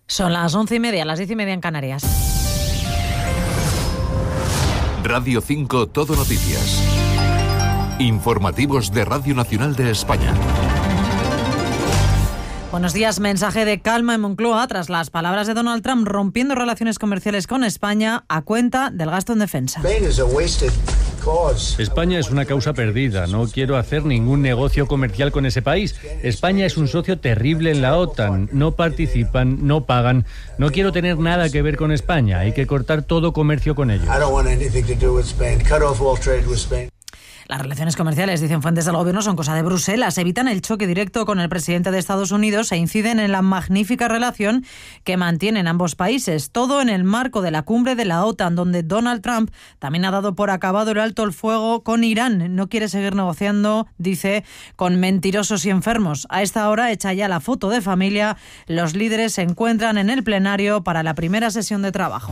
Son las 11:30, las 10:30 en Canarias. Radio 5 Todo Noticias. Informativos de Radio Nacional de España. Buenos días. Mensaje de calma en Moncloa tras las palabras de Donald Trump rompiendo relaciones comerciales con España a cuenta del gasto en defensa. España es una causa perdida. No quiero hacer ningún negocio comercial con ese país. España es un socio terrible en la OTAN. No participan, no pagan. No quiero tener nada que ver con España. Hay que cortar todo comercio con ellos. Las relaciones comerciales, dicen fuentes del gobierno, son cosa de Bruselas. Evitan el choque directo con el presidente de Estados Unidos e inciden en la magnífica relación que mantienen ambos países. Todo en el marco de la cumbre de la OTAN, donde Donald Trump también ha dado por acabado el alto el fuego con Irán. No quiere seguir negociando, dice, con mentirosos y enfermos. A esta hora, hecha ya la foto de familia, los líderes se encuentran en el plenario para la primera sesión de trabajo.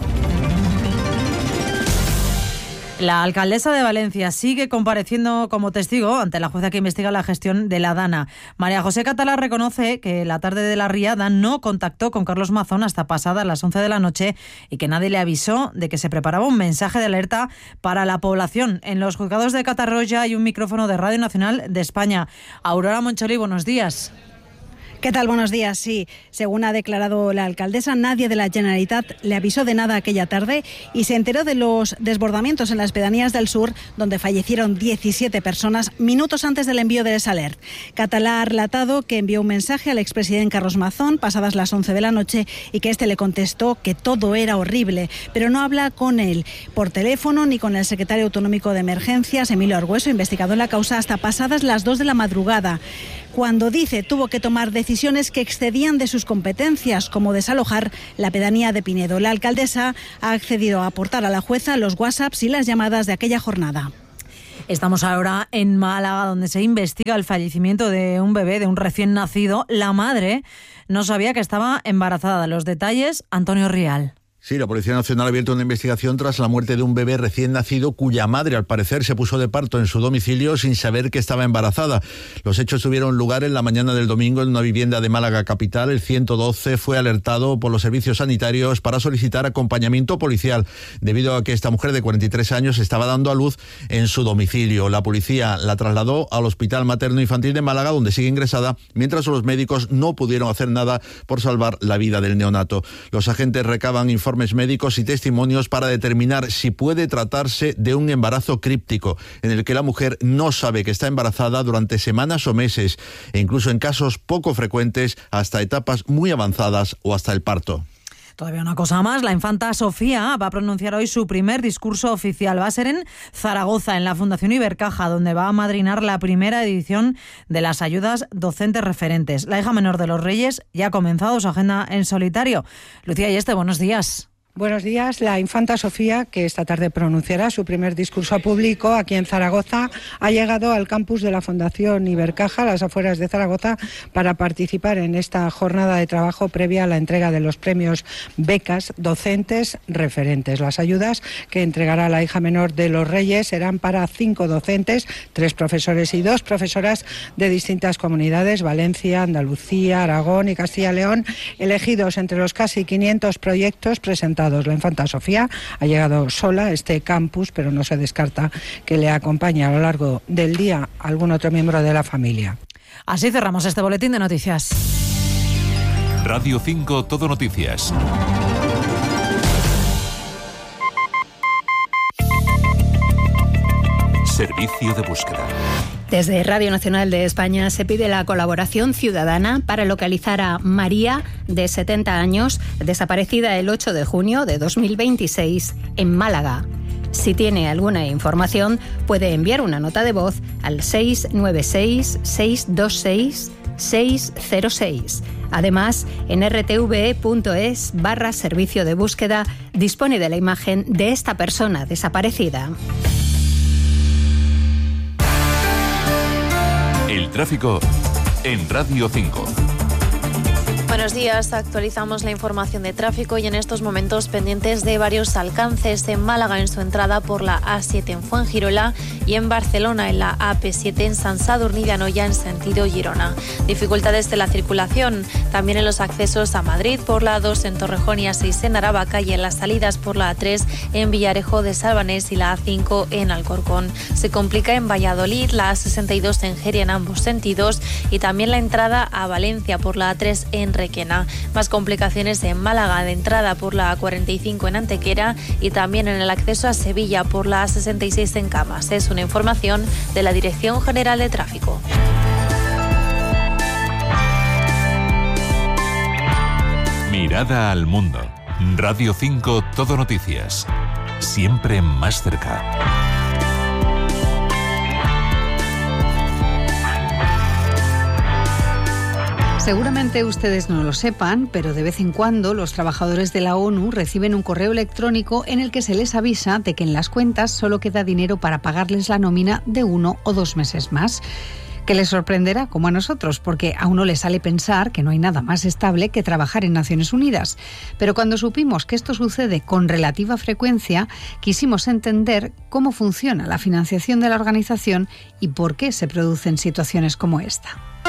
La alcaldesa de Valencia sigue compareciendo como testigo ante la jueza que investiga la gestión de la Dana. María José Catalá reconoce que la tarde de la riada no contactó con Carlos Mazón hasta pasadas las 11 de la noche y que nadie le avisó de que se preparaba un mensaje de alerta para la población. En los juzgados de Catarroja hay un micrófono de Radio Nacional de España. Aurora Moncholi, buenos días. ¿Qué tal? Buenos días. Sí, según ha declarado la alcaldesa, nadie de la Generalitat le avisó de nada aquella tarde y se enteró de los desbordamientos en las pedanías del sur, donde fallecieron 17 personas minutos antes del envío del alert. Catalá ha relatado que envió un mensaje al expresidente Carlos Mazón pasadas las 11 de la noche y que este le contestó que todo era horrible, pero no habla con él por teléfono ni con el secretario autonómico de emergencias, Emilio Argüeso, investigado en la causa, hasta pasadas las 2 de la madrugada. Cuando dice tuvo que tomar decisiones que excedían de sus competencias, como desalojar la pedanía de Pinedo. La alcaldesa ha accedido a aportar a la jueza los WhatsApps y las llamadas de aquella jornada. Estamos ahora en Málaga, donde se investiga el fallecimiento de un bebé, de un recién nacido. La madre no sabía que estaba embarazada. Los detalles, Antonio Rial. Sí, la Policía Nacional ha abierto una investigación tras la muerte de un bebé recién nacido cuya madre, al parecer, se puso de parto en su domicilio sin saber que estaba embarazada. Los hechos tuvieron lugar en la mañana del domingo en una vivienda de Málaga capital. El 112 fue alertado por los servicios sanitarios para solicitar acompañamiento policial, debido a que esta mujer de 43 años estaba dando a luz en su domicilio. La policía la trasladó al Hospital Materno Infantil de Málaga, donde sigue ingresada, mientras los médicos no pudieron hacer nada por salvar la vida del neonato. Los agentes recaban informes médicos y testimonios para determinar si puede tratarse de un embarazo críptico, en el que la mujer no sabe que está embarazada durante semanas o meses, e incluso en casos poco frecuentes hasta etapas muy avanzadas o hasta el parto. Todavía una cosa más, la infanta Sofía va a pronunciar hoy su primer discurso oficial. Va a ser en Zaragoza, en la Fundación Ibercaja, donde va a amadrinar la primera edición de las ayudas docentes referentes. La hija menor de los Reyes ya ha comenzado su agenda en solitario. Lucía Yeste, buenos días. Buenos días. La infanta Sofía, que esta tarde pronunciará su primer discurso público aquí en Zaragoza, ha llegado al campus de la Fundación Ibercaja, a las afueras de Zaragoza, para participar en esta jornada de trabajo previa a la entrega de los premios Becas Docentes Referentes. Las ayudas que entregará la hija menor de los Reyes serán para 5 docentes, 3 profesores y 2 profesoras de distintas comunidades, Valencia, Andalucía, Aragón y Castilla y León, elegidos entre los casi 500 proyectos presentados. La infanta Sofía ha llegado sola a este campus, pero no se descarta que le acompañe a lo largo del día algún otro miembro de la familia. Así cerramos este boletín de noticias. Radio 5 Todo Noticias. Servicio de búsqueda. Desde Radio Nacional de España se pide la colaboración ciudadana para localizar a María, de 70 años, desaparecida el 8 de junio de 2026 en Málaga. Si tiene alguna información, puede enviar una nota de voz al 696-626-606. Además, en rtve.es/servicio de búsqueda dispone de la imagen de esta persona desaparecida. El tráfico en Radio 5. Buenos días, actualizamos la información de tráfico y en estos momentos pendientes de varios alcances en Málaga en su entrada por la A7 en Fuengirola y en Barcelona en la AP7 en Sant Sadurní d'Anoia en sentido Girona. Dificultades de la circulación también en los accesos a Madrid por la A2 en Torrejón y A6 en Aravaca y en las salidas por la A3 en Villarejo de Salvanés y la A5 en Alcorcón. Se complica en Valladolid, la A62 en Jeria en ambos sentidos y también la entrada a Valencia por la A3 en Requena. Más complicaciones en Málaga de entrada por la A45 en Antequera y también en el acceso a Sevilla por la A66 en Camas. Es una información de la Dirección General de Tráfico. Mirada al mundo. Radio 5 Todo Noticias. Siempre más cerca. Seguramente ustedes no lo sepan, pero de vez en cuando los trabajadores de la ONU reciben un correo electrónico en el que se les avisa de que en las cuentas solo queda dinero para pagarles la nómina de 1 o 2 meses más. Que les sorprenderá, como a nosotros, porque a uno le sale pensar que no hay nada más estable que trabajar en Naciones Unidas. Pero cuando supimos que esto sucede con relativa frecuencia, quisimos entender cómo funciona la financiación de la organización y por qué se producen situaciones como esta.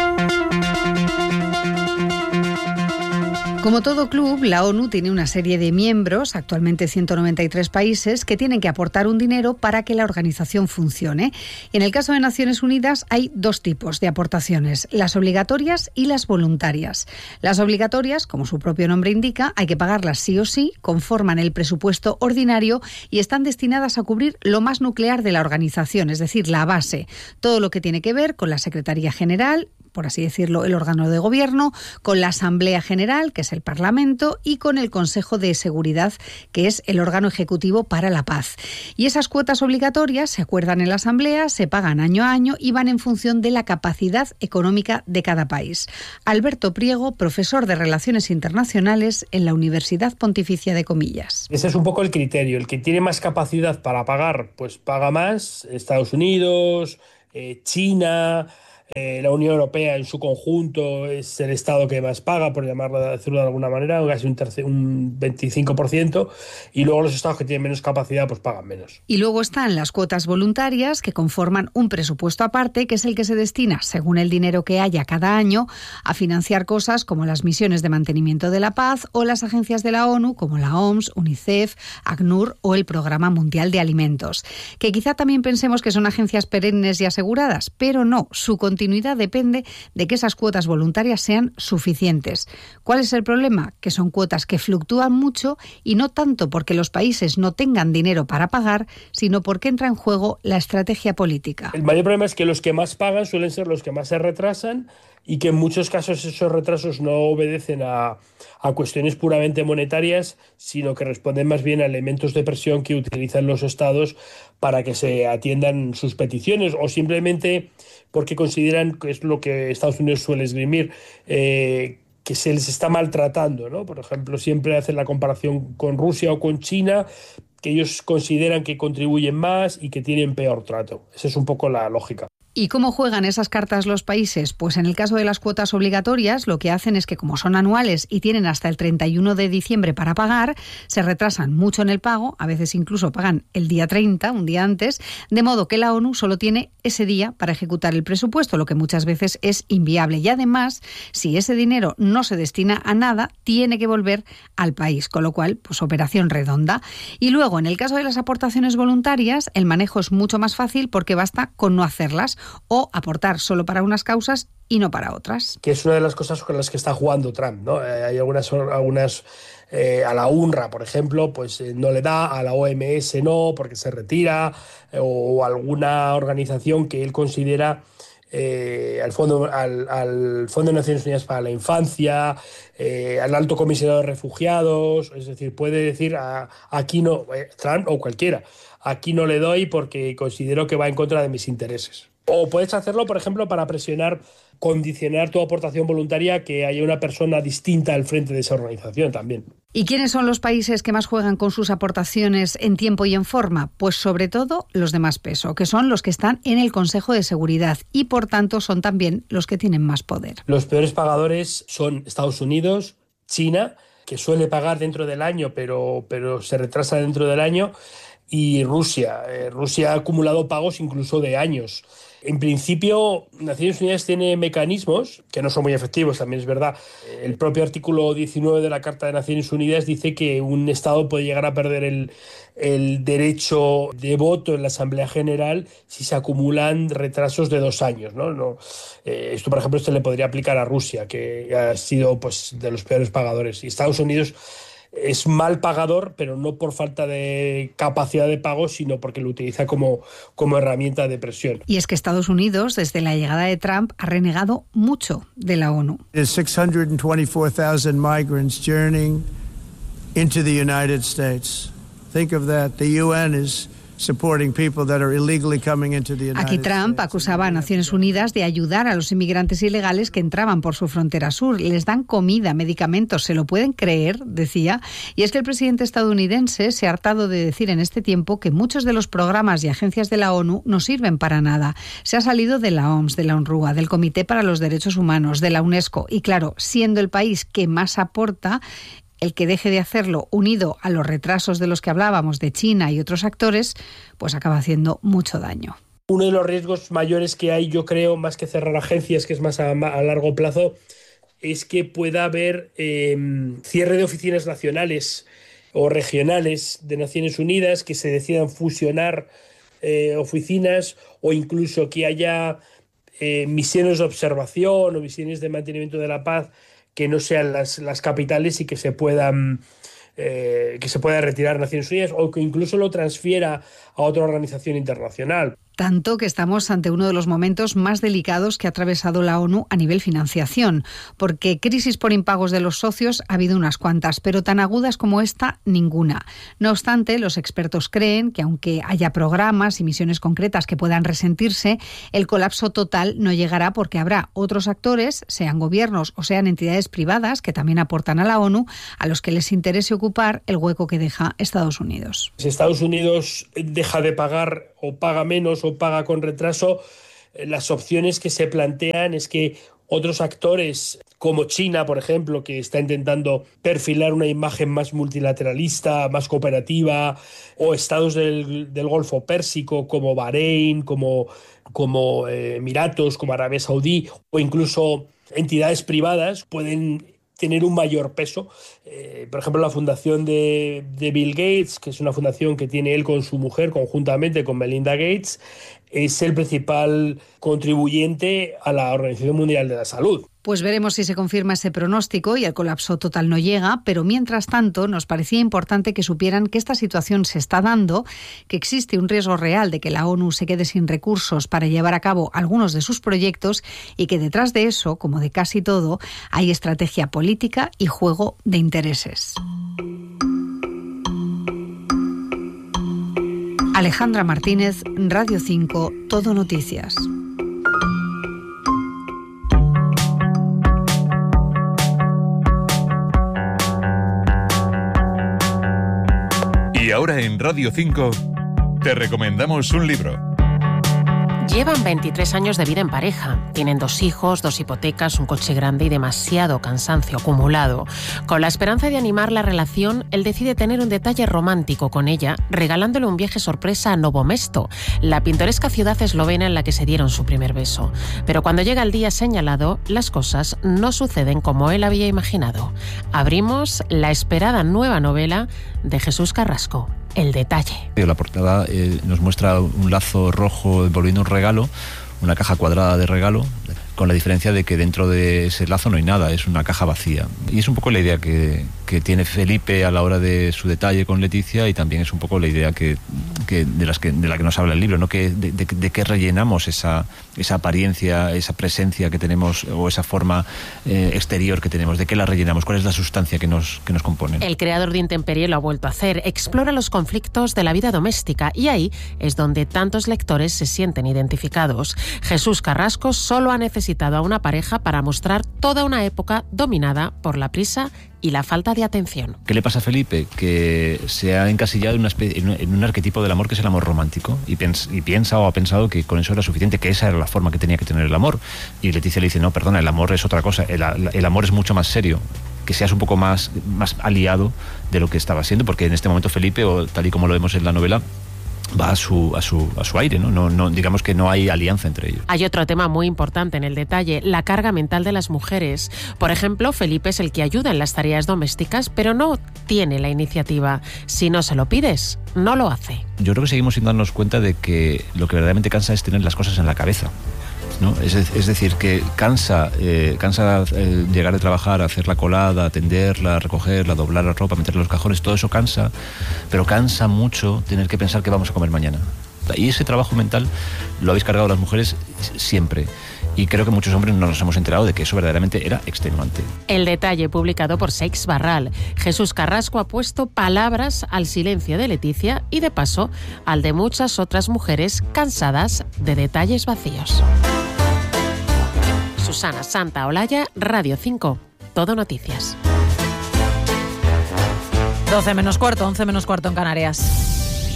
Como todo club, la ONU tiene una serie de miembros, actualmente 193 países, que tienen que aportar un dinero para que la organización funcione. En el caso de Naciones Unidas hay 2 tipos de aportaciones, las obligatorias y las voluntarias. Las obligatorias, como su propio nombre indica, hay que pagarlas sí o sí, conforman el presupuesto ordinario y están destinadas a cubrir lo más nuclear de la organización, es decir, la base, todo lo que tiene que ver con la Secretaría General, por así decirlo, el órgano de gobierno, con la Asamblea General, que es el Parlamento, y con el Consejo de Seguridad, que es el órgano ejecutivo para la paz. Y esas cuotas obligatorias se acuerdan en la Asamblea, se pagan año a año y van en función de la capacidad económica de cada país. Alberto Priego, profesor de Relaciones Internacionales en la Universidad Pontificia de Comillas. Ese es un poco el criterio. El que tiene más capacidad para pagar, pues paga más. Estados Unidos, China, la Unión Europea en su conjunto es el Estado que más paga, por decirlo de alguna manera, casi un 25%, y luego los Estados que tienen menos capacidad pues pagan menos. Y luego están las cuotas voluntarias, que conforman un presupuesto aparte, que es el que se destina, según el dinero que haya cada año, a financiar cosas como las misiones de mantenimiento de la paz o las agencias de la ONU, como la OMS, UNICEF, ACNUR o el Programa Mundial de Alimentos. Que quizá también pensemos que son agencias perennes y aseguradas, pero no, su continuidad depende de que esas cuotas voluntarias sean suficientes. ¿Cuál es el problema? Que son cuotas que fluctúan mucho y no tanto porque los países no tengan dinero para pagar, sino porque entra en juego la estrategia política. El mayor problema es que los que más pagan suelen ser los que más se retrasan y que en muchos casos esos retrasos no obedecen a cuestiones puramente monetarias, sino que responden más bien a elementos de presión que utilizan los estados para que se atiendan sus peticiones o simplemente porque consideran que es lo que Estados Unidos suele esgrimir, que se les está maltratando, ¿no? Por ejemplo, siempre hacen la comparación con Rusia o con China, que ellos consideran que contribuyen más y que tienen peor trato. Esa es un poco la lógica. ¿Y cómo juegan esas cartas los países? Pues en el caso de las cuotas obligatorias, lo que hacen es que como son anuales y tienen hasta el 31 de diciembre para pagar, se retrasan mucho en el pago, a veces incluso pagan el día 30, un día antes, de modo que la ONU solo tiene ese día para ejecutar el presupuesto, lo que muchas veces es inviable. Y además, si ese dinero no se destina a nada, tiene que volver al país, con lo cual, pues operación redonda. Y luego, en el caso de las aportaciones voluntarias, el manejo es mucho más fácil porque basta con no hacerlas o aportar solo para unas causas y no para otras. Que es una de las cosas con las que está jugando Trump, ¿no? Hay algunas a la UNRWA, por ejemplo, pues no le da, a la OMS no, porque se retira, o alguna organización que él considera al Fondo de Naciones Unidas para la Infancia, al Alto Comisionado de Refugiados, es decir, puede decir aquí no, Trump o cualquiera, aquí no le doy porque considero que va en contra de mis intereses. O puedes hacerlo, por ejemplo, para condicionar tu aportación voluntaria que haya una persona distinta al frente de esa organización también. ¿Y quiénes son los países que más juegan con sus aportaciones en tiempo y en forma? Pues sobre todo los de más peso, que son los que están en el Consejo de Seguridad y por tanto son también los que tienen más poder. Los peores pagadores son Estados Unidos, China, que suele pagar dentro del año, pero se retrasa dentro del año, y Rusia. Rusia ha acumulado pagos incluso de años. En principio, Naciones Unidas tiene mecanismos que no son muy efectivos, también es verdad. El propio artículo 19 de la Carta de Naciones Unidas dice que un Estado puede llegar a perder el derecho de voto en la Asamblea General si se acumulan retrasos de 2 años, ¿no? Esto, por ejemplo, se le podría aplicar a Rusia, que ha sido pues, de los peores pagadores. Y Estados Unidos es mal pagador, pero no por falta de capacidad de pago, sino porque lo utiliza como herramienta de presión. Y es que Estados Unidos, desde la llegada de Trump, ha renegado mucho de la ONU. 624,000 migrants journeying into the United States. Think of that. The UN is supporting people that are illegally coming into the United Aquí Trump acusaba a Naciones Unidas de ayudar a los inmigrantes ilegales que entraban por su frontera sur. Les dan comida, medicamentos, ¿se lo pueden creer?, decía. Y es que el presidente estadounidense se ha hartado de decir en este tiempo que muchos de los programas y agencias de la ONU no sirven para nada. Se ha salido de la OMS, de la UNRWA, del Comité para los Derechos Humanos, de la UNESCO. Y claro, siendo el país que más aporta, el que deje de hacerlo, unido a los retrasos de los que hablábamos de China y otros actores, pues acaba haciendo mucho daño. Uno de los riesgos mayores que hay, yo creo, más que cerrar agencias, que es más a largo plazo, es que pueda haber cierre de oficinas nacionales o regionales de Naciones Unidas, que se decidan fusionar oficinas, o incluso que haya misiones de observación o misiones de mantenimiento de la paz que no sean las capitales y que se pueda retirar Naciones Unidas, o que incluso lo transfiera a otra organización internacional. Tanto que estamos ante uno de los momentos más delicados que ha atravesado la ONU a nivel financiación, porque crisis por impagos de los socios ha habido unas cuantas, pero tan agudas como esta, ninguna. No obstante, los expertos creen que aunque haya programas y misiones concretas que puedan resentirse, el colapso total no llegará porque habrá otros actores, sean gobiernos o sean entidades privadas, que también aportan a la ONU, a los que les interese ocupar el hueco que deja Estados Unidos. Si Estados Unidos deja de pagar o paga menos o paga con retraso, las opciones que se plantean es que otros actores como China, por ejemplo, que está intentando perfilar una imagen más multilateralista, más cooperativa, o estados del Golfo Pérsico como Bahrein, como Emiratos, como Arabia Saudí, o incluso entidades privadas pueden tener un mayor peso. Por ejemplo, la fundación de Bill Gates, que es una fundación que tiene él con su mujer, conjuntamente con Melinda Gates, es el principal contribuyente a la Organización Mundial de la Salud. Pues veremos si se confirma ese pronóstico y el colapso total no llega, pero mientras tanto nos parecía importante que supieran que esta situación se está dando, que existe un riesgo real de que la ONU se quede sin recursos para llevar a cabo algunos de sus proyectos y que detrás de eso, como de casi todo, hay estrategia política y juego de intereses. Alejandra Martínez, Radio 5, Todo Noticias. Y ahora en Radio 5 te recomendamos un libro. Llevan 23 años de vida en pareja. Tienen 2 hijos, 2 hipotecas, un coche grande y demasiado cansancio acumulado. Con la esperanza de animar la relación, él decide tener un detalle romántico con ella, regalándole un viaje sorpresa a Novo Mesto, la pintoresca ciudad eslovena en la que se dieron su primer beso. Pero cuando llega el día señalado, las cosas no suceden como él había imaginado. Abrimos la esperada nueva novela de Jesús Carrasco, El detalle. La portada nos muestra un lazo rojo envolviendo un regalo, una caja cuadrada de regalo, con la diferencia de que dentro de ese lazo no hay nada, es una caja vacía. Y es un poco la idea que tiene Felipe a la hora de su detalle con Leticia, y también es un poco la idea de la que nos habla el libro, ¿no? De qué rellenamos esa apariencia, esa presencia que tenemos, o esa forma exterior que tenemos, de qué la rellenamos, cuál es la sustancia que nos compone. El creador de Intemperie lo ha vuelto a hacer, explora los conflictos de la vida doméstica, y ahí es donde tantos lectores se sienten identificados. Jesús Carrasco solo ha necesitado a una pareja para mostrar toda una época dominada por la prisa y la falta de atención. ¿Qué le pasa a Felipe? Que se ha encasillado en un arquetipo del amor que es el amor romántico y piensa o ha pensado que con eso era suficiente, que esa era la forma que tenía que tener el amor. Y Leticia le dice, no, perdona, el amor es otra cosa, el amor es mucho más serio, que seas un poco más aliado de lo que estaba siendo, porque en este momento Felipe, o tal y como lo vemos en la novela, va a su aire, ¿no? No, digamos que no hay alianza entre ellos. Hay otro tema muy importante en el detalle, la carga mental de las mujeres. Por ejemplo, Felipe es el que ayuda en las tareas domésticas, pero no tiene la iniciativa. Si no se lo pides, no lo hace. Yo creo que seguimos sin darnos cuenta de que lo que verdaderamente cansa es tener las cosas en la cabeza, ¿no? Es decir, que cansa llegar de trabajar, hacer la colada, atenderla, recogerla, doblar la ropa, meterla en los cajones, todo eso cansa, pero cansa mucho tener que pensar qué vamos a comer mañana. Y ese trabajo mental lo habéis cargado las mujeres siempre. Y creo que muchos hombres no nos hemos enterado de que eso verdaderamente era extenuante. El detalle publicado por Seix Barral. Jesús Carrasco ha puesto palabras al silencio de Leticia y de paso al de muchas otras mujeres cansadas de detalles vacíos. Susana Santaolalla, Radio 5. Todo Noticias. 12 menos cuarto, 11 menos cuarto en Canarias.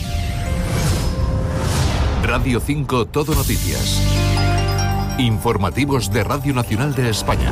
Radio 5 Todo Noticias. Informativos de Radio Nacional de España.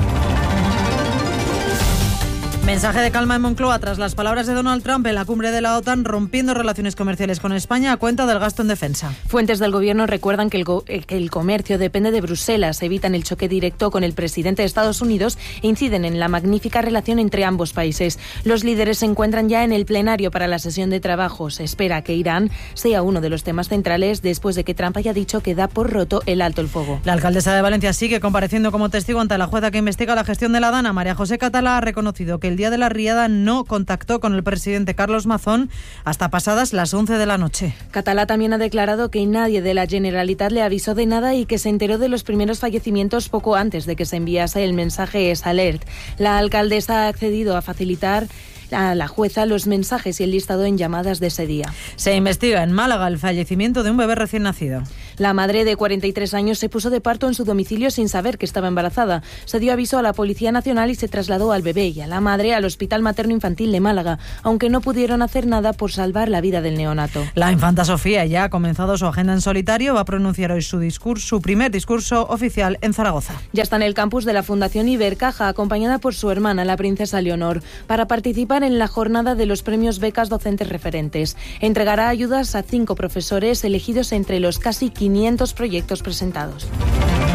Mensaje de calma en Moncloa tras las palabras de Donald Trump en la cumbre de la OTAN, rompiendo relaciones comerciales con España a cuenta del gasto en defensa. Fuentes del gobierno recuerdan que el comercio depende de Bruselas, evitan el choque directo con el presidente de Estados Unidos e inciden en la magnífica relación entre ambos países. Los líderes se encuentran ya en el plenario para la sesión de trabajo. Se espera que Irán sea uno de los temas centrales después de que Trump haya dicho que da por roto el alto el fuego. La alcaldesa de Valencia sigue compareciendo como testigo ante la jueza que investiga la gestión de la Dana. María José Catalá ha reconocido que el día de la riada no contactó con el presidente Carlos Mazón hasta pasadas las 11 de la noche. Catalá también ha declarado que nadie de la Generalitat le avisó de nada y que se enteró de los primeros fallecimientos poco antes de que se enviase el mensaje S-Alert. La alcaldesa ha accedido a facilitar a la jueza los mensajes y el listado en llamadas de ese día. Se investiga en Málaga el fallecimiento de un bebé recién nacido. La madre de 43 años se puso de parto en su domicilio sin saber que estaba embarazada. Se dio aviso a la Policía Nacional y se trasladó al bebé y a la madre al Hospital Materno Infantil de Málaga, aunque no pudieron hacer nada por salvar la vida del neonato. La infanta Sofía ya ha comenzado su agenda en solitario, va a pronunciar hoy su primer discurso oficial en Zaragoza. Ya está en el campus de la Fundación Ibercaja, acompañada por su hermana, la princesa Leonor, para participar en la jornada de los premios Becas Docentes Referentes. Entregará ayudas a 5 profesores elegidos entre los casi 500 proyectos presentados.